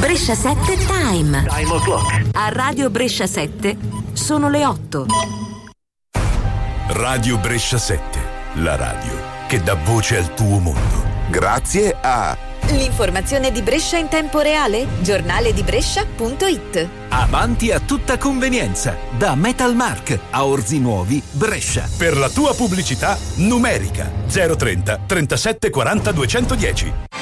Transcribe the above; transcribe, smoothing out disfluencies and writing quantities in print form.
Brescia 7 Time. Time o'clock. A Radio Brescia 7 sono le 8. Radio Brescia 7, la radio che dà voce al tuo mondo. Grazie a l'informazione di Brescia in tempo reale, giornale di Brescia.it. Avanti a tutta convenienza, da Metalmark a Orzi Nuovi, Brescia. Per la tua pubblicità numerica 030 37 40 210.